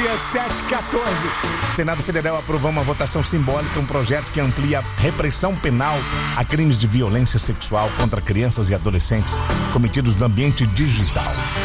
dia 7/14. O Senado Federal aprovou uma votação simbólica, um projeto que amplia a repressão penal a crimes de violência sexual contra crianças e adolescentes cometidos no ambiente digital.